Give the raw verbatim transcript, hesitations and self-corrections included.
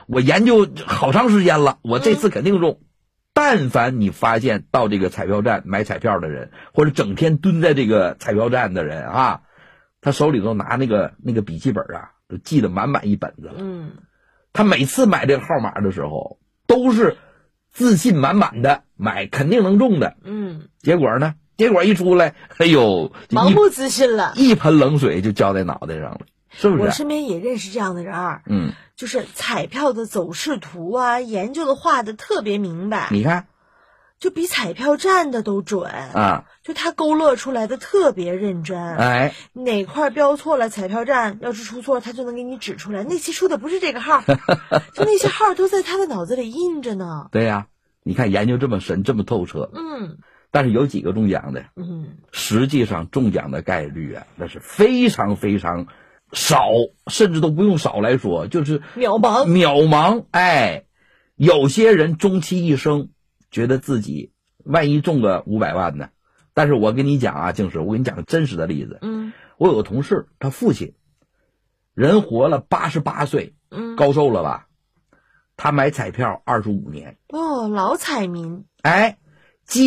我研究好长时间了，我这次肯定中。嗯、但凡你发现到这个彩票站买彩票的人，或者整天蹲在这个彩票站的人啊，他手里头拿那个那个笔记本啊，都记得满满一本子了。 嗯， 他每次买这个号码的时候，都是自信满满的买肯定能中的。 嗯， 结果呢？结果一出来，哎呦， 盲目自信了， 一盆冷水就浇在脑袋上了，是不是？ 我身边也认识这样的人儿， 嗯， 就是彩票的走势图啊，研究的画的特别明白。 你看， 就比彩票站的都准啊！ 就他勾勒出来的特别认真， 哎， 哪块标错了，彩票站要是出错，他就能给你指出来，那期出的不是这个号，就那些号都在他的脑子里印着呢。 对呀、啊，你看研究这么深，这么透彻， 嗯。 但是有几个中奖的， 嗯， 实际上中奖的概率啊，那是非常非常少，甚至都不用少来说，就是渺茫渺茫。哎，有些人终其一生，觉得自己万一中个五百万呢？但是我跟你讲啊，静石，我跟你讲个真实的例子。 嗯， 我有个同事，他父亲人活了八十八岁， 嗯， 高寿了吧？他买彩票二十五年， 哦，老彩民。 哎。